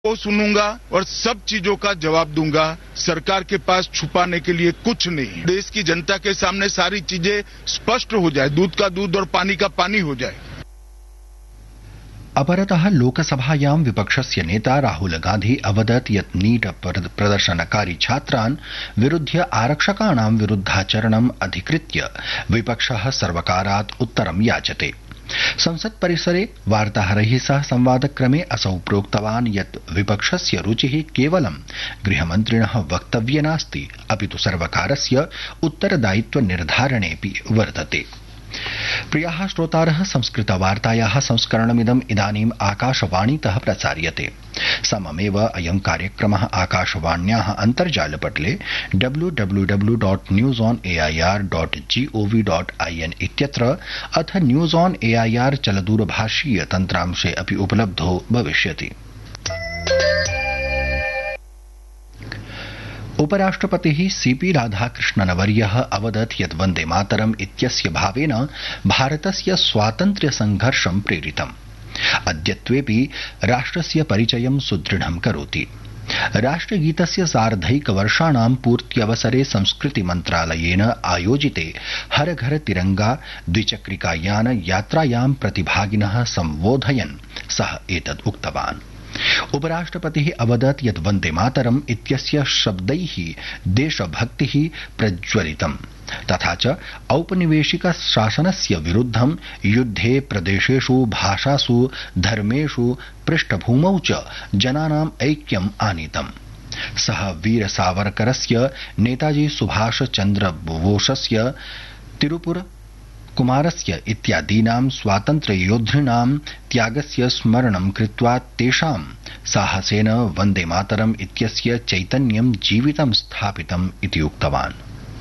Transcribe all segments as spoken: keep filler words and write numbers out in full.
को सुनूंगा और सब चीजों का जवाब दूंगा। सरकार के पास छुपाने के लिए कुछ नहीं। देश की जनता के सामने सारी चीजें स्पष्ट हो जाए, दूध का दूध और पानी का पानी हो जाए। अपरतः लोकसभायां विपक्षस्य नेता राहुल गांधी अवदत् यत् नीट प्रदर्शनकारी छात्रान् विरुध्य आरक्षकाणां विरुद्धाचरणम् अधिकृत्य विपक्षः सर्वकारात् उत्तरं याचते। संसत् परिसरे वार्ताहरैः सह संवादक्रमे असौ प्रोक्तवान् यत् विपक्षस्य रुचिः केवलं गृहमन्त्रिणः वक्तव्ये नास्ति, अपितु सर्वकारस्य उत्तरदायित्व निर्धारणेऽपि वर्तते। प्रियाः श्रोतारः, संस्कृतवार्तायाः संस्करणमिदम् इदानीम् आकाशवाणीतः प्रसार्यते। सममेव अयं कार्यक्रमः आकाशवाण्याः अन्तर्जालपटले W W W dot news on A I R dot G O V dot I N इत्यत्र अथ news on A I R चलदूरभाषीय तन्त्रांशे अपि उपलब्धो भविष्यति। उपराष्ट्रपतिः सीपी राधाकृष्णनवर्यः अवदत् यत् वन्दे मातरम् इत्यस्य भावेन भारतस्य स्वातन्त्र्य संघर्षं प्रेरितम्। अद्यत्वेऽपि राष्ट्रस्य परिचयं सुदृढं करोति। राष्ट्रगीतस्य सार्धैकवर्षाणां पूर्त्यवसरे संस्कृति मन्त्रालयेन आयोजिते हर घर तिरंगा द्विचक्रिकायान यात्रायां प्रतिभागिनः सम्बोधयन् सः एतद् उक्तवान्। उपराष्ट्रपतिः अवदत् यत् वन्दे मातरम् इत्यस्य शब्दैः देशभक्तिः प्रज्वलितम्, तथा च औपनिवेशिक शासनस्य विरुद्धं युद्धे प्रदेशेषु भाषासु धर्मेषु पृष्ठभूमौ च जनानाम् ऐक्यम् आनीतम्। सः वीर सावरकरस्य, नेताजी सुभाष चन्द्र बोसस्य, तिरुपुर कुमारस्य इत्यादीनां स्वातन्त्र्ययोद्धॄणां त्यागस्य स्मरणं कृत्वा तेषां साहसेन वन्दे मातरम् इत्यस्य चैतन्यं जीवितं स्थापितम् इति उक्तवान्।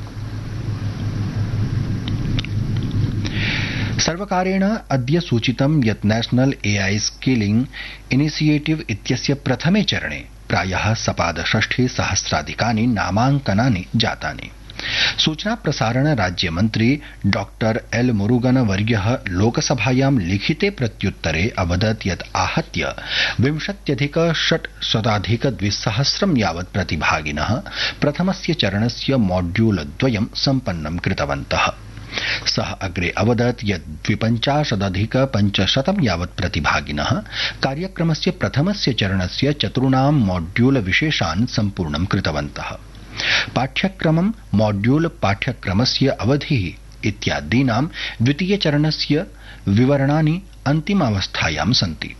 सर्वकारेण अद्य सूचितं यत् नेशनल ए आई स्किलिंग इनिशिएटिव इत्यस्य प्रथमे चरणे प्रायः सपादषष्ठि सहस्राधिकानि नामाङ्कनानि जातानि। सूचना प्रसारण राज्य मंत्री डॉक्टर एल मुरुगन वर्यः लोकसभायां लिखिते प्रत्युत्तरे अवदत् यत् आहत्य विंशत्यधिक षट्शताधिक द्विसहस्रं यावत् प्रतिभागिनः प्रथमस्य चरणस्य मॉड्यूल द्वयं सम्पन्नं कृतवन्तः। सः अग्रे अवदत् यत् द्विपञ्चाशदधिक पञ्चशतं यावत् प्रतिभागिनः कार्यक्रमस्य प्रथमस्य चरणस्य चतुर्णां मॉड्यूल विशेषान् सम्पूर्णं कृतवन्तः। पाठ्यक्रमं, मॉड्यूल पाठ्यक्रमस्य अवधिः इत्यादीनां द्वितीयचरणस्य विवरणानि अन्तिमावस्थायां सन्ति।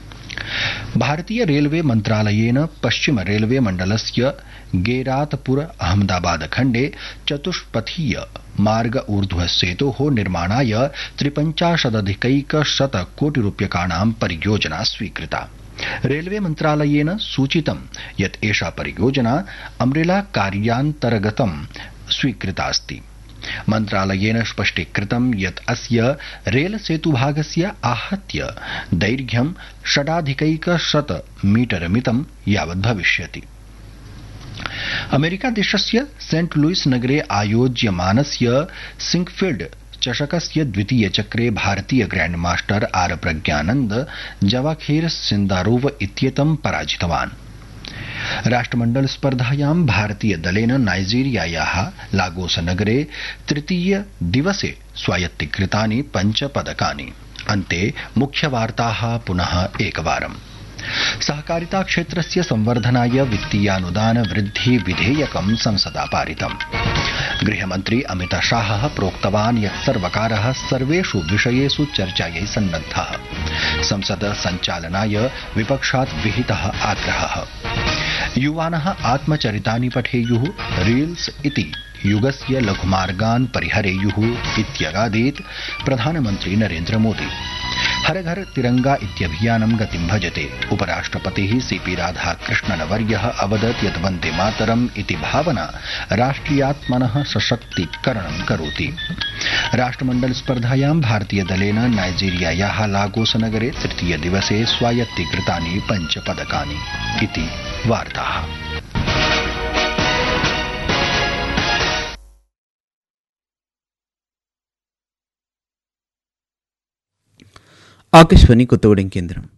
भारतीय रेलवे मन्त्रालयेन पश्चिम रेलवे मण्डलस्य गेरातपुर अहमदाबाद खण्डे चतुष्पथीय मार्ग ऊर्ध्व सेतोः निर्माणाय त्रिपञ्चाशदधिकैकशत कोटि रूप्यकाणां परियोजना स्वीकृता। रेलवे मन्त्रालयेन सूचितं यत् एषा परियोजना अम्ब्रेला कार्यान्तर्गतं स्वीकृतास्ति। मन्त्रालयेन स्पष्टीकृतं यत् अस्य रेल सेतुभागस्य आहत्य दैर्घ्यं षडाधिकैकशत मीटर मितं यावत् भविष्यति। अमेरिका देशस्य सेंट लुइस नगरे आयोज्यमानस्य सिंकफील्ड चषकस्य द्वितीय चक्रे भारतीय grand master are Pragyanand जवाखेर Sindarov इत्येतं पराजितवान्। राष्ट्रमण्डल स्पर्धायां भारतीय दलेन नाइजीरियायाः लागोस नगरे तृतीय दिवसे स्वायत्तीकृतानि पञ्च पदकानि। अन्ते मुख्यवार्ताः पुनः एकवारम्। सहकारिता क्षेत्रस्य संवर्धनाय वित्तीयानुदान वृद्धि विधेयकं संसदा पारितम्। गृहमन्त्री अमित शाहः प्रोक्तवान् यत् सर्वकारः सर्वेषु विषयेषु चर्चायै सन्नद्धः। संसद सञ्चालनाय विपक्षात् विहितः आग्रहः। युवानः आत्मचरितानि पठेयुः, रील्स इति युगस्य लघुमार्गान् परिहरेयुः इत्यगादीत् प्रधानमन्त्री नरेन्द्र मोदी। हर घर तिरंगा इत्यभियानं गतिं भजते। उपराष्ट्रपतिः सीपी राधाकृष्णनवर्यः अवदत् यत् वन्दे मातरम् इति भावना राष्ट्रियात्मनः सशक्तीकरणं करोति। राष्ट्रमण्डल स्पर्धायां भारतीय दलेन नाइजीरियायाः लागोस नगरे तृतीय दिवसे स्वायत्तीकृतानि पञ्च पदकानि इति वार्ताः। ఆకాశవాణి కొత్తగూడెం కేంద్రం